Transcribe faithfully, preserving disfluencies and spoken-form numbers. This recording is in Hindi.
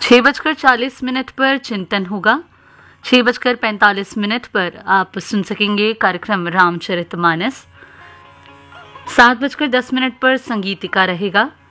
छः बजकर चालीस मिनट पर चिंतन होगा। छः बजकर पैंतालीस मिनट पर आप सुन सकेंगे कार्यक्रम रामचरितमानस। सात बजकर दस मिनट पर संगीतिका रहेगा।